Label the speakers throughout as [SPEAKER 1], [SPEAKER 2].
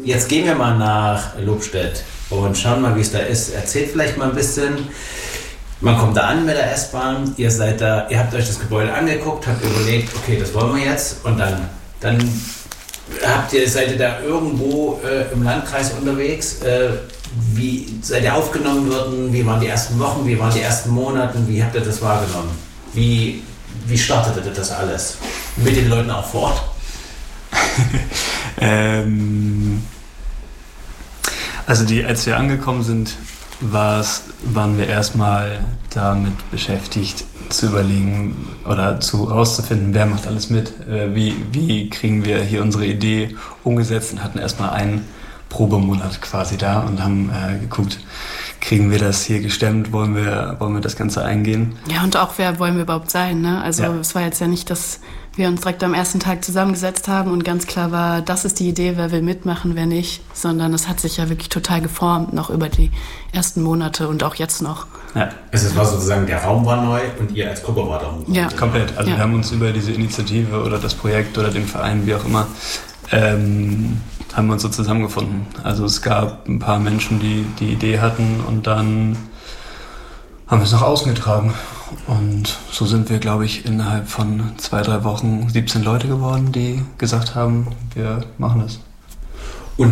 [SPEAKER 1] Jetzt gehen wir mal nach Lobstedt und schauen mal, wie es da ist. Erzählt vielleicht mal ein bisschen. Man kommt da an mit der S-Bahn, ihr habt euch das Gebäude angeguckt, habt überlegt, okay, das wollen wir jetzt. Und dann seid ihr da irgendwo im Landkreis unterwegs. Wie seid ihr aufgenommen worden? Wie waren die ersten Wochen? Wie waren die ersten Monate? Wie habt ihr das wahrgenommen? Wie startete das alles? Mit den Leuten auch vor Ort?
[SPEAKER 2] Also als wir angekommen sind, waren wir erstmal damit beschäftigt zu überlegen oder herauszufinden, wer macht alles mit, wie kriegen wir hier unsere Idee umgesetzt und hatten erstmal einen Probemonat quasi da und haben geguckt, kriegen wir das hier gestemmt, wollen wir das Ganze eingehen.
[SPEAKER 3] Ja, und auch, wer wollen wir überhaupt sein, ne? Also es war jetzt ja nicht, dass wir uns direkt am ersten Tag zusammengesetzt haben und ganz klar war, das ist die Idee, wer will mitmachen, wer nicht, sondern es hat sich ja wirklich total geformt, noch über die ersten Monate und auch jetzt noch.
[SPEAKER 1] Ja. Es war sozusagen, der Raum war neu und ihr als Gruppe war da.
[SPEAKER 3] Ja.
[SPEAKER 2] Komplett. Also wir haben uns über diese Initiative oder das Projekt oder den Verein, wie auch immer, haben wir uns so zusammengefunden. Also es gab ein paar Menschen, die die Idee hatten und dann haben wir es nach außen getragen. Und so sind wir, glaube ich, innerhalb von 2-3 Wochen 17 Leute geworden, die gesagt haben, wir machen das.
[SPEAKER 1] Und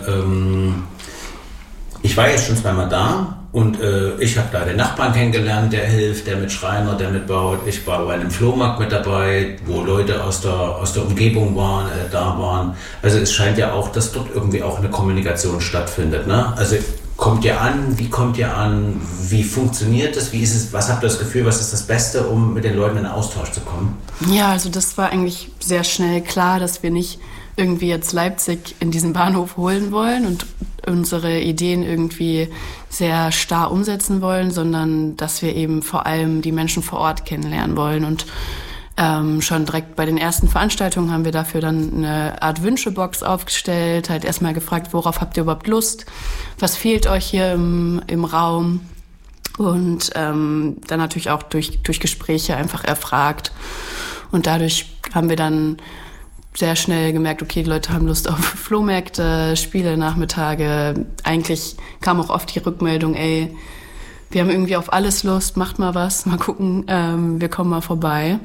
[SPEAKER 1] ich war jetzt schon zweimal da und ich habe da den Nachbarn kennengelernt, der hilft, der mit Schreiner, der mitbaut. Ich war bei einem Flohmarkt mit dabei, wo Leute aus der Umgebung da waren. Also es scheint ja auch, dass dort irgendwie auch eine Kommunikation stattfindet, ne? Also kommt ihr an? Wie kommt ihr an? Wie funktioniert das? Wie ist es? Was habt ihr das Gefühl? Was ist das Beste, um mit den Leuten in Austausch zu kommen?
[SPEAKER 3] Ja, also das war eigentlich sehr schnell klar, dass wir nicht irgendwie jetzt Leipzig in diesen Bahnhof holen wollen und unsere Ideen irgendwie sehr starr umsetzen wollen, sondern dass wir eben vor allem die Menschen vor Ort kennenlernen wollen. Und schon direkt bei den ersten Veranstaltungen haben wir dafür dann eine Art Wünschebox aufgestellt, halt erstmal gefragt, worauf habt ihr überhaupt Lust, was fehlt euch hier im Raum und dann natürlich auch durch Gespräche einfach erfragt und dadurch haben wir dann sehr schnell gemerkt, okay, die Leute haben Lust auf Flohmärkte, Spiele, Nachmittage. Eigentlich kam auch oft die Rückmeldung, ey, wir haben irgendwie auf alles Lust, macht mal was, mal gucken, wir kommen mal vorbei.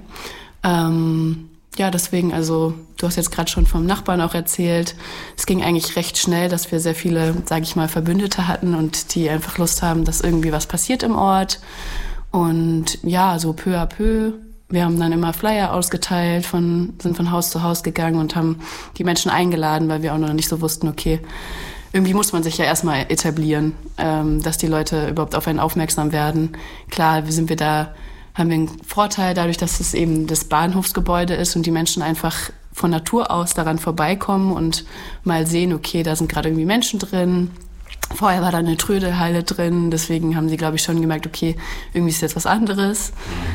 [SPEAKER 3] Ja, deswegen, also du hast jetzt gerade schon vom Nachbarn auch erzählt, es ging eigentlich recht schnell, dass wir sehr viele, sage ich mal, Verbündete hatten und die einfach Lust haben, dass irgendwie was passiert im Ort. Und ja, so peu à peu. Wir haben dann immer Flyer ausgeteilt, sind von Haus zu Haus gegangen und haben die Menschen eingeladen, weil wir auch noch nicht so wussten, okay, irgendwie muss man sich ja erstmal etablieren, dass die Leute überhaupt auf einen aufmerksam werden. Klar, haben wir einen Vorteil dadurch, dass es eben das Bahnhofsgebäude ist und die Menschen einfach von Natur aus daran vorbeikommen und mal sehen, okay, da sind gerade irgendwie Menschen drin. Vorher war da eine Trödelhalle drin, deswegen haben sie, glaube ich, schon gemerkt, okay, irgendwie ist jetzt was anderes.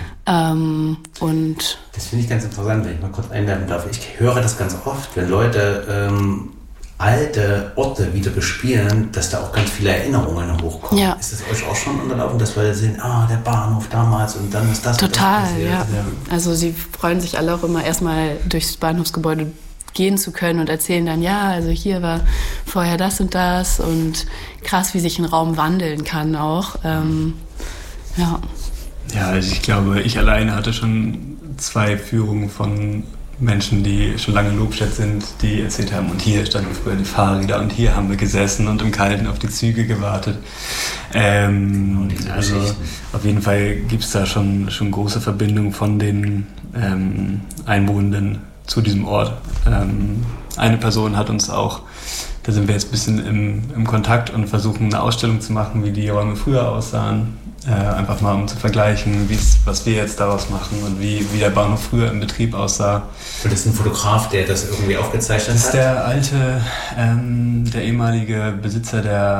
[SPEAKER 3] Und
[SPEAKER 1] das finde ich ganz interessant, wenn ich mal kurz einwerfen darf. Ich höre das ganz oft, wenn Leute alte Orte wieder bespielen, dass da auch ganz viele Erinnerungen hochkommen.
[SPEAKER 3] Ja.
[SPEAKER 1] Ist das euch auch schon unterlaufen, dass wir sehen, der Bahnhof damals und dann ist das
[SPEAKER 3] total,
[SPEAKER 1] und das passiert?
[SPEAKER 3] Ja. Also sie freuen sich alle auch immer erstmal durchs Bahnhofsgebäude gehen zu können und erzählen dann, ja, also hier war vorher das und das und krass, wie sich ein Raum wandeln kann auch. Ja.
[SPEAKER 2] Ja, also ich glaube, ich alleine hatte schon 2 Führungen von Menschen, die schon lange in Lobstedt sind, die erzählt haben, und hier standen früher die Fahrräder und hier haben wir gesessen und im Kalten auf die Züge gewartet. Also auf jeden Fall gibt es da schon große Verbindungen von den Einwohnenden zu diesem Ort. Eine Person hat uns auch, da sind wir jetzt ein bisschen im Kontakt und versuchen eine Ausstellung zu machen, wie die Räume früher aussahen. Einfach mal um zu vergleichen, was wir jetzt daraus machen und wie der Bahnhof früher im Betrieb aussah.
[SPEAKER 1] Und das ist ein Fotograf, der das irgendwie aufgezeichnet hat?
[SPEAKER 2] Das ist der ehemalige Besitzer der